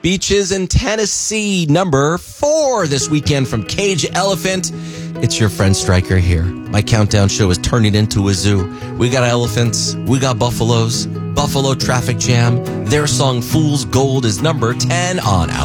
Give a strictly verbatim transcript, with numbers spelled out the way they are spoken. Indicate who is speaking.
Speaker 1: Beaches in Tennessee, number four this weekend from Cage Elephant. It's your friend Stryker here. My countdown show is turning into a zoo. We got elephants, we got buffaloes, Buffalo Traffic Jam. Their song Fool's Gold is number ten on